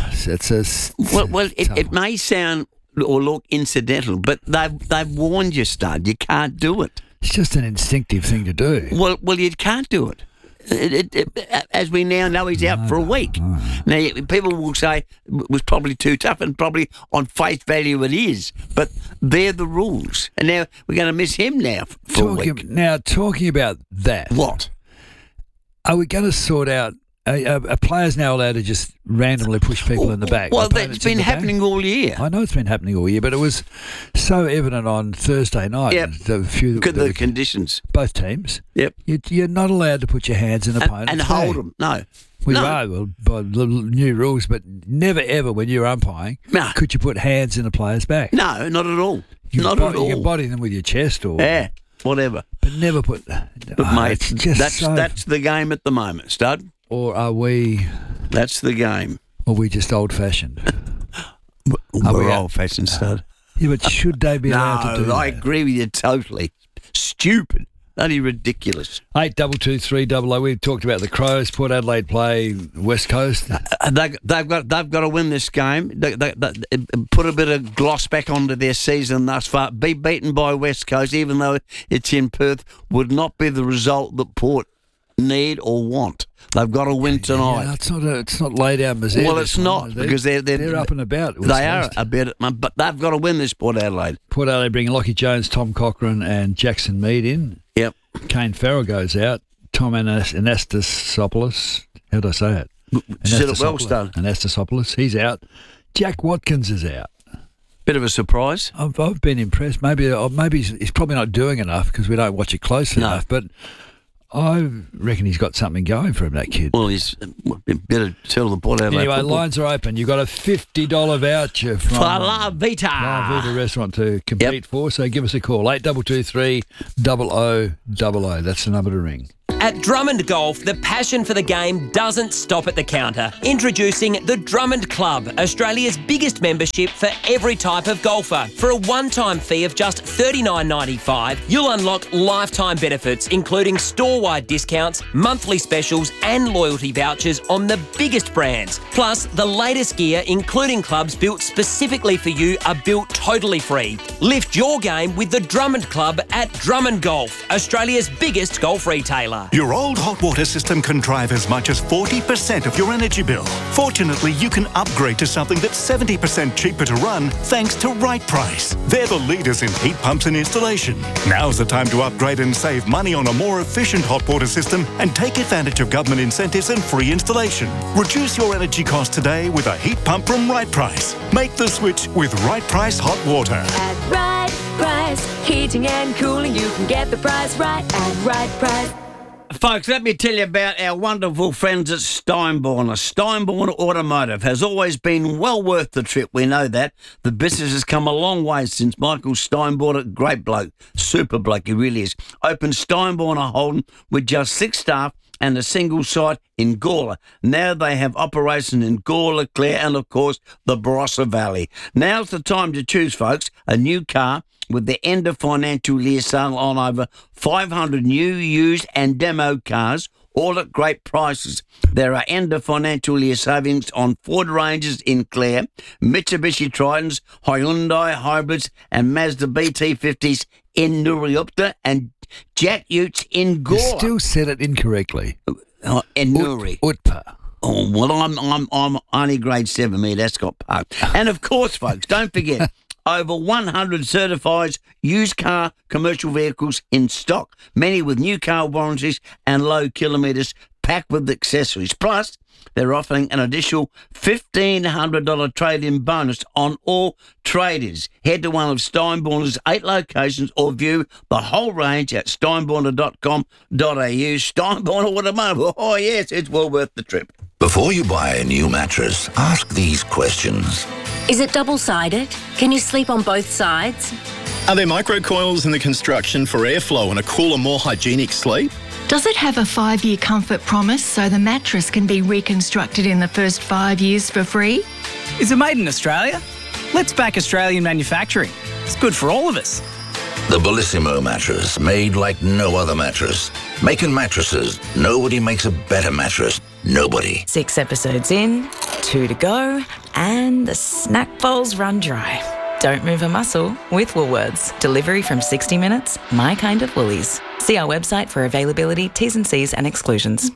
It may sound or look incidental, but they've warned you, Stud. You can't do it. It's just an instinctive thing to do. Well, you can't do it. As we now know, he's out for a week. Now, people will say it was probably too tough, and probably on face value it is, but they're the rules. And now we're going to miss him now for a week. Now, talking about that. What? Are we going to sort out... Are players now allowed to just randomly push people in the back? Well, that's been happening all year. I know it's been happening all year, but it was so evident on Thursday night. Yep. The conditions. Both teams. Yep. You're not allowed to put your hands in opponents' and hold them. No. We are, by the new rules, but never ever when you're umpiring could you put hands in a player's back. No, not at all. You can body them with your chest or whatever, but never put. But mate, that's the game at the moment, Stud. Or are we... That's the game. Or are we just old-fashioned? We're old-fashioned, Stud. Yeah, but should they be allowed to do that? I agree with you totally. Stupid. Bloody ridiculous. 822300. We've talked about the Crows. Port Adelaide play West Coast. They've got to win this game. They put a bit of gloss back onto their season thus far. Be beaten by West Coast, even though it's in Perth, would not be the result that Port need or want. They've got to win tonight. Yeah, it's not laid out Missouri. Well, it's not because they're up and about. They are a bit, but they've got to win this Port Adelaide. Port Adelaide bring Lockie Jones, Tom Cochrane, and Jackson Mead in. Yep. Kane Farrell goes out. Tom Anastasopoulos. How do I say it? Said it well, Stone. Anastasopoulos. He's out. Jack Watkins is out. Bit of a surprise. I've been impressed. Maybe he's probably not doing enough because we don't watch it closely enough. But I reckon he's got something going for him, that kid. Well, he's better tell the Port Adelaide. Anyway, football. lines are open. You've got a $50 voucher from La Vita. La Vita restaurant to compete for. So give us a call, 8223 0000. That's the number to ring. At Drummond Golf, the passion for the game doesn't stop at the counter. Introducing the Drummond Club, Australia's biggest membership for every type of golfer. For a one-time fee of just $39.95, you'll unlock lifetime benefits, including store-wide discounts, monthly specials and loyalty vouchers on the biggest brands. Plus, the latest gear, including clubs built specifically for you, are built totally free. Lift your game with the Drummond Club at Drummond Golf, Australia's biggest golf retailer. Your old hot water system can drive as much as 40% of your energy bill. Fortunately, you can upgrade to something that's 70% cheaper to run thanks to Right Price. They're the leaders in heat pumps and installation. Now's the time to upgrade and save money on a more efficient hot water system and take advantage of government incentives and free installation. Reduce your energy costs today with a heat pump from Right Price. Make the switch with Right Price Hot Water. At Right Price, heating and cooling, you can get the price right at Right Price. Folks, let me tell you about our wonderful friends at Steinborner. Steinborner Automotive has always been well worth the trip. We know that. The business has come a long way since Michael Steinborner, great bloke, super bloke, he really is, opened Steinborner Holden with just 6 staff and a single site in Gawler. Now they have operations in Gawler, Clare and, of course, the Barossa Valley. Now's the time to choose, folks, a new car with the end of financial year sale on over 500 new, used and demo cars, all at great prices. There are end of financial year savings on Ford Rangers in Clare, Mitsubishi Tritons, Hyundai Hybrids and Mazda BT50s in Nuriupta and Jack Utes in Gawler. You still said it incorrectly. In Nuri. Utpa. Oh, well, I'm only grade 7, me, that's got Park. And of course, folks, don't forget, over 100 certified used car commercial vehicles in stock, many with new car warranties and low kilometres, packed with accessories. Plus, they're offering an additional $1,500 trade-in bonus on all trade-ins. Head to one of Steinborner's 8 locations or view the whole range at steinborner.com.au. Steinborner Automotive. Oh, yes, it's well worth the trip. Before you buy a new mattress, ask these questions. Is it double-sided? Can you sleep on both sides? Are there microcoils in the construction for airflow and a cooler, more hygienic sleep? Does it have a 5-year comfort promise so the mattress can be reconstructed in the first 5 years for free? Is it made in Australia? Let's back Australian manufacturing. It's good for all of us. The Bellissimo mattress, made like no other mattress. Making mattresses, nobody makes a better mattress. Nobody. 6 episodes in, 2 to go, and the snack bowls run dry. Don't move a muscle with Woolworths. Delivery from 60 minutes, my kind of Woolies. See our website for availability, T's and C's and exclusions.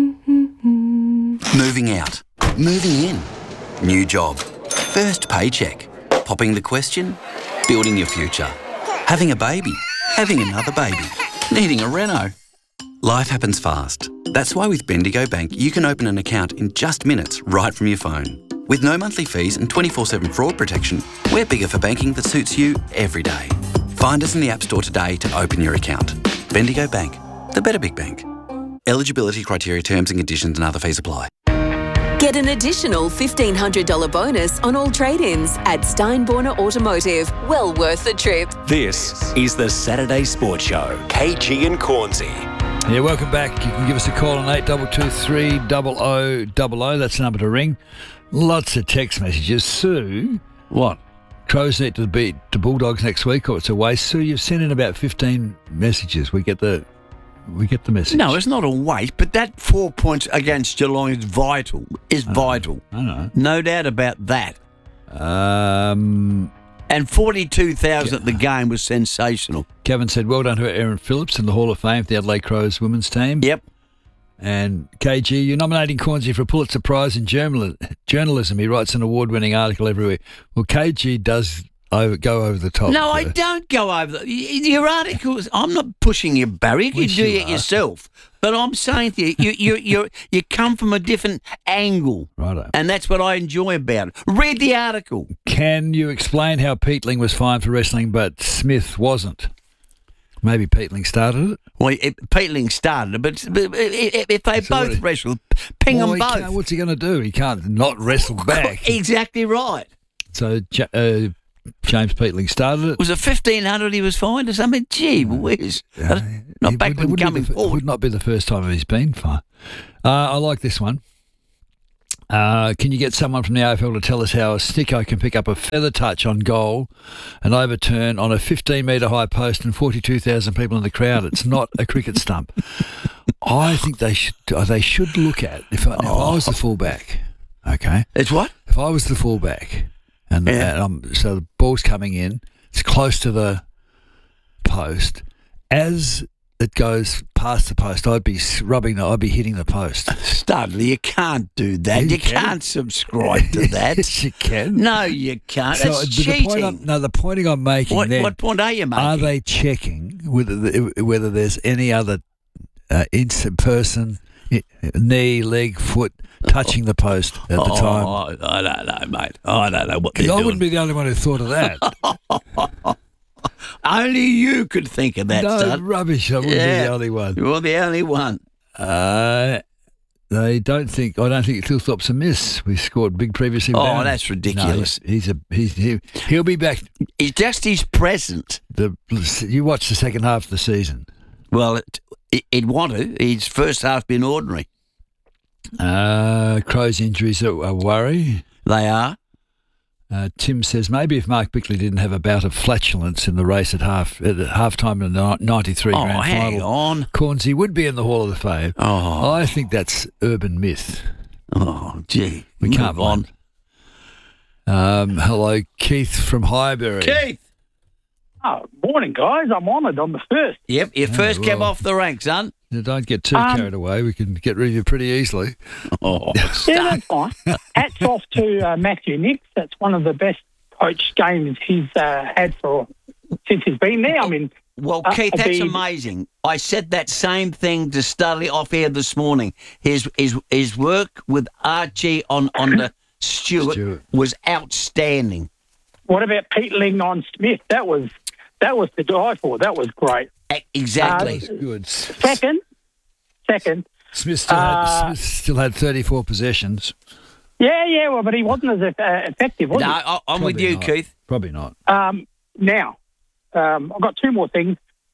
Moving out. Moving in. New job. First paycheck. Popping the question. Building your future. Having a baby. Having another baby. Needing a reno. Life happens fast. That's why with Bendigo Bank, you can open an account in just minutes right from your phone. With no monthly fees and 24/7 fraud protection, we're bigger for banking that suits you every day. Find us in the App Store today to open your account. Bendigo Bank, the better big bank. Eligibility criteria, terms and conditions and other fees apply. Get an additional $1,500 bonus on all trade-ins at Steinborner Automotive. Well worth the trip. This is the Saturday Sports Show. KG and Cornsey. Yeah, welcome back. You can give us a call on 8223 0000. That's the number to ring. Lots of text messages. Sue. What? Crows need to beat the Bulldogs next week or it's a waste. Sue, you've sent in about 15 messages. We get the message. No, it's not a waste, but that 4 points against Geelong is vital. I know. No doubt about that. And 42,000 at the game was sensational. Kevin said, well done to Erin Phillips in the Hall of Fame for the Adelaide Crows women's team. Yep. And KG, you're nominating Cornsey for a Pulitzer Prize in journalism. He writes an award-winning article every week. Well, KG does go over the top. No, I don't go over your articles. I'm not pushing you, Barry. You do it yourself. But I'm saying to you, you come from a different angle. Righto. And that's what I enjoy about it. Read the article. Can you explain how Peatling was fined for wrestling but Smith wasn't? Maybe Peatling started it? Well, Peatling started it, but if they both wrestle, ping them both. What's he going to do? He can't not wrestle back. Exactly right. So James Peatling started it. Was it 1,500 he was fined or something? Gee whiz. Not backward coming forward. It would not be the first time he's been fined. I like this one. Can you get someone from the AFL to tell us how a sticko can pick up a feather touch on goal and overturn on a 15-metre high post and 42,000 people in the crowd? It's not a cricket stump. I think they should look at if I was the fullback. Okay, it's what? If I was the fullback and so the ball's coming in, it's close to the post as it goes past the post, I'd be hitting the post. Studley, you can't do that. You can't subscribe to that. Yes, you can. No, you can't. That's cheating. The point I'm making what point are you making? Are they checking whether there's any other person, knee, leg, foot, touching the post at the time? I don't know, mate. I don't know what they're doing. I wouldn't be the only one who thought of that. Only you could think of that. No, rubbish. I wouldn't be the only one. You're the only one. I don't think Thilthorpe's a miss. We scored big previously. Oh, that's ridiculous. No, he'll be back. It's just his present. You watch the second half of the season. Well, he'd want to. His first half been ordinary. Crow's injuries are a worry. They are. Tim says maybe if Mark Bickley didn't have a bout of flatulence in the race at halftime in the 93 grand final, hang on. Cornsey would be in the Hall of the Fame. Oh, I think that's urban myth. Oh, gee, we can't on. Hello, Keith from Highbury. Keith. Oh, morning, guys. I'm honoured. I'm the first. Yep, you first came off the rank, son. Don't get too carried away. We can get rid of you pretty easily. Yeah, that's fine. Hats off to Matthew Nicks. That's one of the best coach games he's had since he's been there. I mean, well, Keith, that's amazing. I said that same thing to Studley off air this morning. His work with Archie on the Stewart was outstanding. What about Peatling on Smith? That was to die for. That was great. Exactly. Good. Second. Smith still had 34 possessions. Yeah, well, but he wasn't as effective, was he? No, I'm with you, Keith. Probably not. Now, I've got two more things.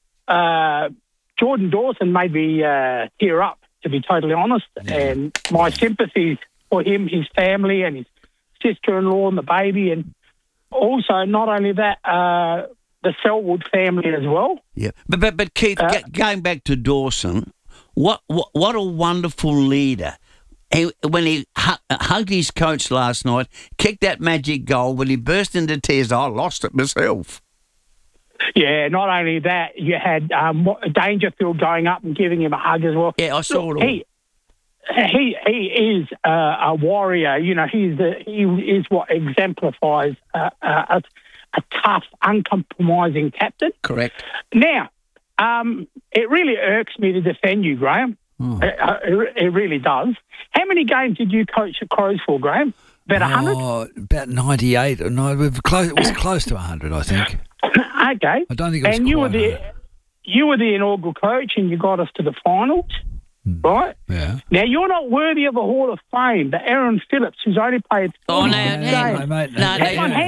Jordan Dawson made me tear up, to be totally honest, and my sympathies for him, his family, and his sister-in-law and the baby, and also, not only that, the Selwood family as well. Yeah, but Keith, going back to Dawson, what a wonderful leader. When he hugged his coach last night, kicked that magic goal, when he burst into tears, I lost it myself. Yeah, not only that, you had Dangerfield going up and giving him a hug as well. Yeah, I saw it all. He is a warrior. You know, he is what exemplifies a tough, uncompromising captain. Correct. Now, it really irks me to defend you, Graham. It really does. How many games did you coach the Crows for, Graham? About 100? About 98. No, it was close to 100, I think. Okay. I don't think it was and you were the inaugural coach, and you got us to the finals. Right? Yeah. Now, you're not worthy of a Hall of Fame, but Aaron Phillips, who's only played 40 games. Hang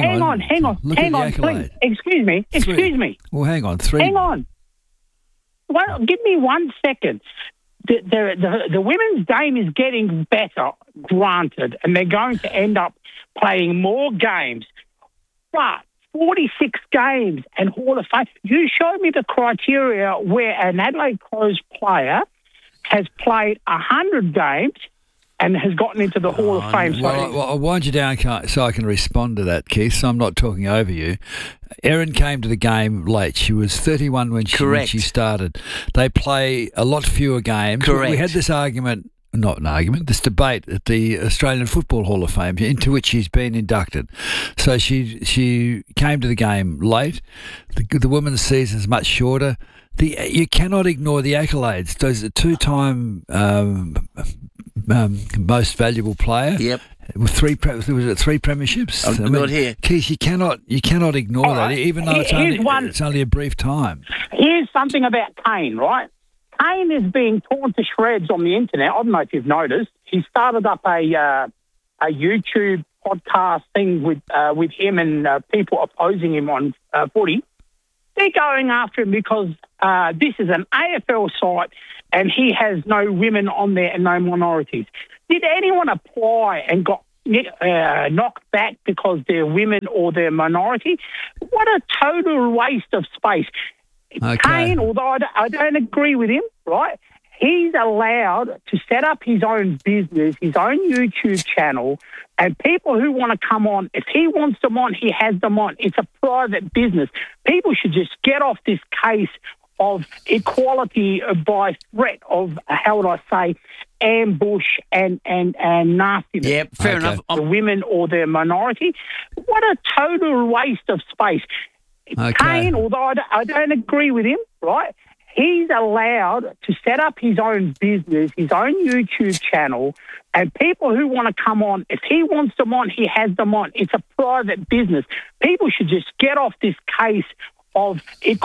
on, please. Excuse me. Well, hang on. Hang on. Well, give me 1 second. The women's game is getting better, granted, and they're going to end up playing more games. But 46 games and Hall of Fame, you show me the criteria where an Adelaide Crows player has played 100 games and has gotten into the Hall of Fame. Well, I'll wind you down so I can respond to that, Keith, so I'm not talking over you. Erin came to the game late. She was 31 when she started. They play a lot fewer games. Correct. We had this this debate at the Australian Football Hall of Fame, into which she's been inducted. So she came to the game late. The women's season is much shorter. You cannot ignore the accolades. There's a two-time most valuable player. Yep. With three premierships. Not here. Keith, you cannot ignore that, even though it's only a brief time. Here's something about Kane, right? Kane is being torn to shreds on the internet. I don't know if you've noticed. He started up a YouTube podcast thing with him and people opposing him on footy. They're going after him because this is an AFL site and he has no women on there and no minorities. Did anyone apply and got knocked back because they're women or they're minority? What a total waste of space. Okay. Kane, although I don't agree with him, right, he's allowed to set up his own business, his own YouTube channel, and people who want to come on, if he wants them on, he has them on. It's a private business. People should just get off this case of equality by threat of, how would I say, ambush and nastiness. Yeah, fair enough. The women or their minority. What a total waste of space. Okay. Kane, although I don't agree with him, right, he's allowed to set up his own business, his own YouTube channel, and people who want to come on, if he wants them on, he has them on. It's a private business. People should just get off this case of equality